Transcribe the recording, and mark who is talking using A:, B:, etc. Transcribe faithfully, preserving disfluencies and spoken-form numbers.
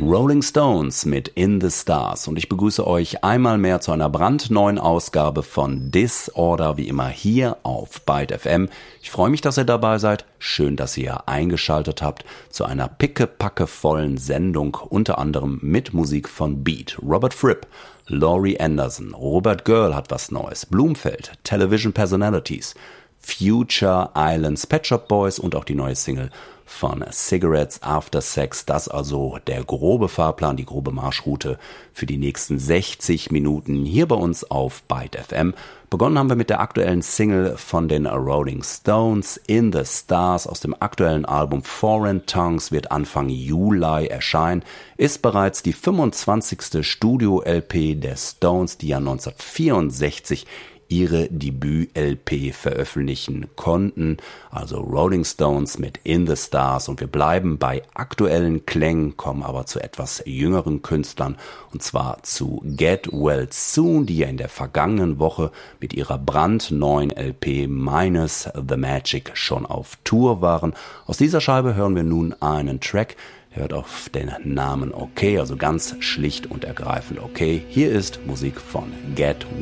A: Rolling Stones mit In the Stars und ich begrüße euch einmal mehr zu einer brandneuen Ausgabe von Disorder, wie immer hier auf Byte F M. Ich freue mich, dass ihr dabei seid. Schön, dass ihr eingeschaltet habt zu einer pickepackevollen Sendung, unter anderem mit Musik von Beat, Robert Fripp, Laurie Anderson, Robert Girl hat was Neues, Blumfeld, Television Personalities, Future Islands, Pet Shop Boys und auch die neue Single von Cigarettes After Sex. Das also der grobe Fahrplan, die grobe Marschroute für die nächsten sechzig Minuten hier bei uns auf Byte F M. Begonnen haben wir mit der aktuellen Single von den Rolling Stones, In the Stars, aus dem aktuellen Album Foreign Tongues, wird Anfang Juli erscheinen, ist bereits die fünfundzwanzigste Studio-L P der Stones, die ja neunzehnhundertvierundsechzig ihre Debüt-L P veröffentlichen konnten, also Rolling Stones mit In the Stars, und wir bleiben bei aktuellen Klängen, kommen aber zu etwas jüngeren Künstlern, und zwar zu Get Well Soon, die ja in der vergangenen Woche mit ihrer brandneuen L P Minus the Magic schon auf Tour waren. Aus dieser Scheibe hören wir nun einen Track, hört auf den Namen Okay, also ganz schlicht und ergreifend Okay. Hier ist Musik von Get